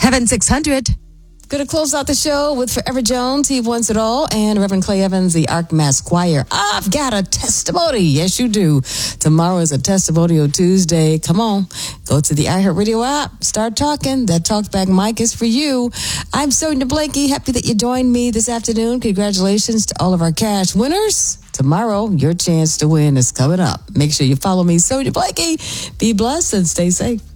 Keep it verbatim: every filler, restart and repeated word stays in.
Heaven six hundred. Going to close out the show with Forever Jones, He Wants It All, and Reverend Clay Evans, the Ark Mass Choir. I've got a testimony. Yes, you do. Tomorrow is a Testimonial Tuesday. Come on. Go to the iHeartRadio app. Start talking. That Talkback mic is for you. I'm Sonia Blanky. Happy that you joined me this afternoon. Congratulations to all of our cash winners. Tomorrow, your chance to win is coming up. Make sure you follow me, Sonia Blanky. Be blessed and stay safe.